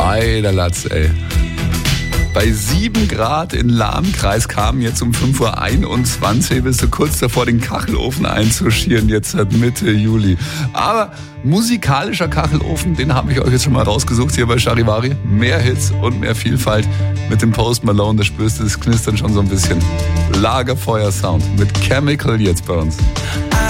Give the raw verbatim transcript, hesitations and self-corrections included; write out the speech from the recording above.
Eiderlatz, ey. Bei sieben Grad in Lahmkreis kamen jetzt um fünf Uhr einundzwanzig, bist du kurz davor, den Kachelofen einzuschieren, jetzt seit Mitte Juli. Aber musikalischer Kachelofen, den habe ich euch jetzt schon mal rausgesucht hier bei Charivari. Mehr Hits und mehr Vielfalt mit dem Post Malone, da spürst du das Knistern schon so ein bisschen. Lagerfeuer-Sound mit Chemical jetzt bei uns.